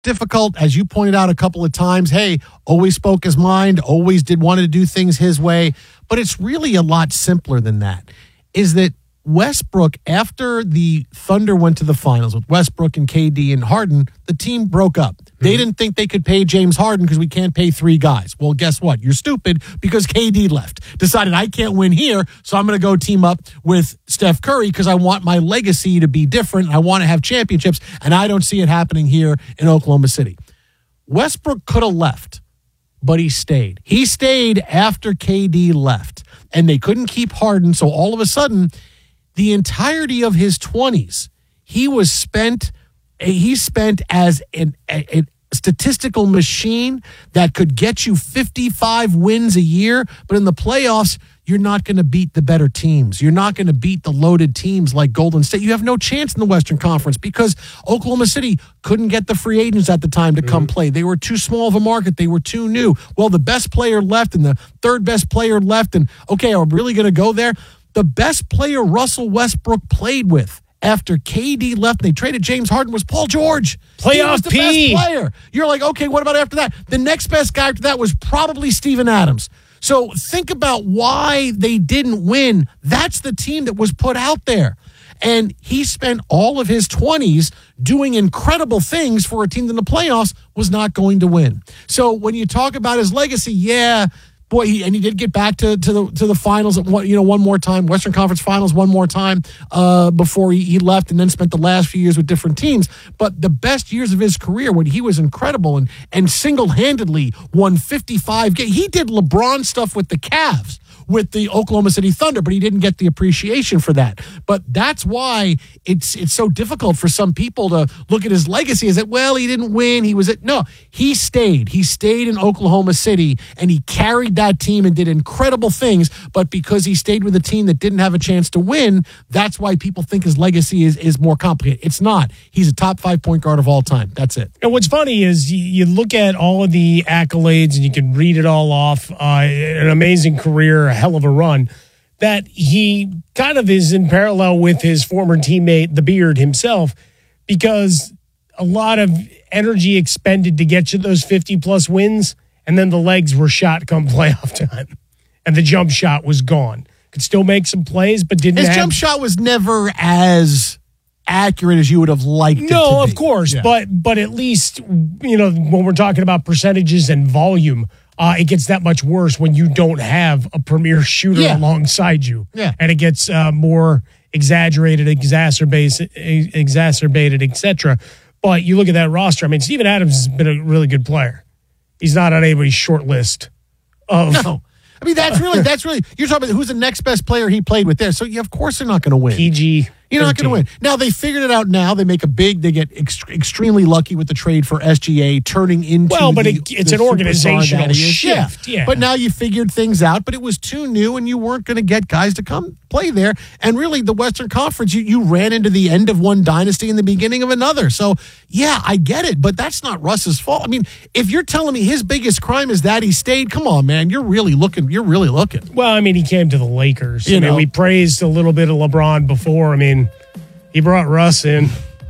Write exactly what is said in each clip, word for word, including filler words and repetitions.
difficult, as you pointed out a couple of times. Hey, always spoke his mind, always did wanted to do things his way. But it's really a lot simpler than that. Is that Westbrook, after the Thunder went to the finals with Westbrook and K D and Harden, the team broke up. Mm-hmm. They didn't think they could pay James Harden because we can't pay three guys. Well, guess what? You're stupid because K D left. Decided I can't win here, so I'm going to go team up with Steph Curry because I want my legacy to be different. I want to have championships, and I don't see it happening here in Oklahoma City. Westbrook could have left, but he stayed. He stayed after K D left, and they couldn't keep Harden, so all of a sudden, the entirety of his twenties, he was spent, he spent as an, a, a statistical machine that could get you fifty-five wins a year, but in the playoffs, you're not going to beat the better teams. You're not going to beat the loaded teams like Golden State. You have no chance in the Western Conference because Oklahoma City couldn't get the free agents at the time to come mm-hmm. play. They were too small of a market. They were too new. Well, the best player left and the third best player left, and okay, are we really going to go there? The best player Russell Westbrook played with after K D left and they traded James Harden was Paul George. Playoff he was the P. best player. You're like, okay, what about after that? The next best guy after that was probably Steven Adams. So think about why they didn't win. That's the team that was put out there. And he spent all of his twenties doing incredible things for a team that in the playoffs was not going to win. So when you talk about his legacy, yeah, boy, he, and he did get back to, to the to the finals at one, you know, one more time, Western Conference Finals one more time uh, before he, he left, and then spent the last few years with different teams. But the best years of his career, when he was incredible and and single-handedly won fifty-five games, he did LeBron stuff with the Cavs, with the Oklahoma City Thunder, but he didn't get the appreciation for that. But that's why it's it's so difficult for some people to look at his legacy as that, well, he didn't win. He was at, no, he stayed. He stayed in Oklahoma City, and he carried that team and did incredible things. But because he stayed with a team that didn't have a chance to win, that's why people think his legacy is, is more complicated. It's not. He's a top five point guard of all time. That's it. And what's funny is you, you look at all of the accolades and you can read it all off. Uh, an amazing career, a hell of a run, that he kind of is in parallel with his former teammate, the Beard himself, because a lot of energy expended to get you those fifty plus wins, and then the legs were shot come playoff time, and the jump shot was gone. Could still make some plays, but didn't his have... jump shot was never as accurate as you would have liked it to be. No, of course, yeah. but but at least, you know, when we're talking about percentages and volume, Uh, it gets that much worse when you don't have a premier shooter yeah. alongside you. Yeah. And it gets uh, more exaggerated, exacerbated, exacerbated, et cetera. But you look at that roster. I mean, Steven Adams has been a really good player. He's not on anybody's short list of. No. I mean, that's really, that's really, you're talking about who's the next best player he played with there. So, yeah, of course they're not going to win. P G. You're not going to win. Now, they figured it out now. They make a big, they get ex- extremely lucky with the trade for S G A, turning into Well, but the, it, it's the an organizational is. shift. Yeah. yeah. But now you figured things out, but it was too new, and you weren't going to get guys to come play there. And really, the Western Conference, you, you ran into the end of one dynasty and the beginning of another. So, yeah, I get it, but that's not Russ's fault. I mean, if you're telling me his biggest crime is that he stayed, come on, man. You're really looking. You're really looking. Well, I mean, he came to the Lakers. You I mean, know. we praised a little bit of LeBron before. I mean, he brought Russ in.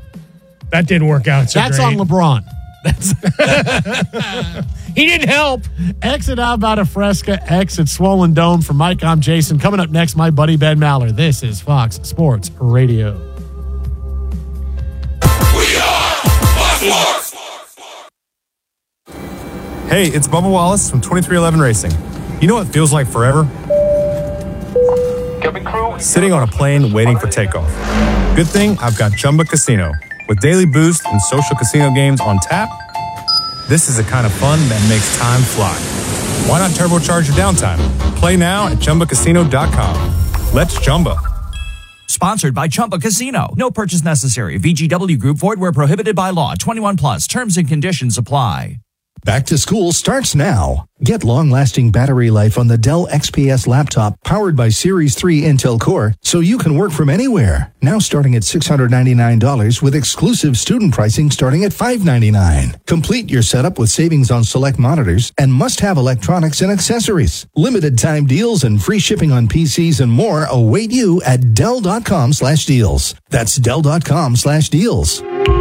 That didn't work out so That's great. on LeBron. That's he didn't help. Exit out about a Fresca, exit Swollen Dome. From Mike, I'm Jason. Coming up next, my buddy Ben Maller. This is Fox Sports Radio. We are Fox Sports. Hey, it's Bubba Wallace from twenty-three eleven Racing. You know what feels like forever? Sitting on a plane waiting for takeoff. Good thing I've got Chumba Casino. With daily boost and social casino games on tap, this is the kind of fun that makes time fly. Why not turbocharge your downtime? Play now at Chumba Casino dot com. Let's Chumba. Sponsored by Chumba Casino. No purchase necessary. V G W Group. Void where prohibited by law. twenty-one plus. Terms and conditions apply. Back to school starts now. Get long-lasting battery life on the Dell X P S laptop powered by Series three Intel Core so you can work from anywhere. Now starting at six hundred ninety-nine dollars with exclusive student pricing starting at five hundred ninety-nine dollars. Complete your setup with savings on select monitors and must-have electronics and accessories. Limited time deals and free shipping on P Cs and more await you at Dell dot com slash deals. That's Dell dot com slash deals.